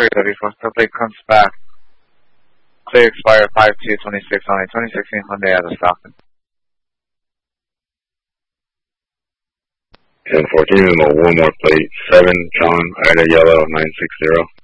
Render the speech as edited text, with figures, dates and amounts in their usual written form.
334. The plate comes back. Clear expired 5/2/26 only. 2016 Hyundai out of Stockton. 1014, one more plate, 7, John, Ida Yellow, 960.